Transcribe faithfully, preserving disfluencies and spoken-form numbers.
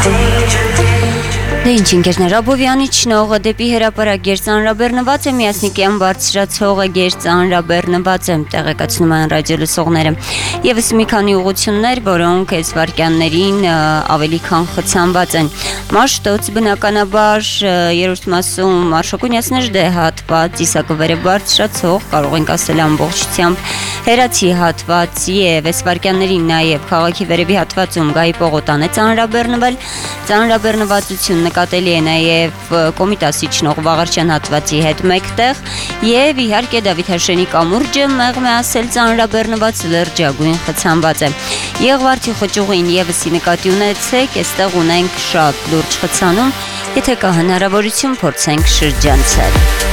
Դե ինչ ինքերներ Աբովյանի ճնողը դեպի հրապարակ երծանրաբեռնված է, միասնիկյան բարձրացողը երծանրաբեռնված է, տեղեկացնում են ռադիո լսողները։ Եվս մի քանի ուղղություններ, որոնք այս վայրկյաններին ավելի քան խցանված են։ Մաշտոց բնականաբար երրորդ մասում Մարշակունյացներ դե հատված ծիսակվերը բարձրացող, կարող ենք ասել ամբողջությամբ հերացի հատված եւ այս վայրկյաններին նաեւ քաղաքի վերևի հատվածում Գայի պողոտան է ծանրաբեռնվել, ծանրաբեռնվածություն նկատելի է նաև Կոմիտասի ճնող Վաղարչյան հատվածի հետ մեկտեղ եւ իհարկե Դավիթ Հաշենի կամուրջը մեղմ է ասել ծանրաբեռնված լրջագույն խցանված է։ Եղվարդի խճուղին եւս նկատի ունեցեք, այստեղ ունենք շատ լուրջ խցանում, եթե կա հնարավորություն փորձենք շրջանցել։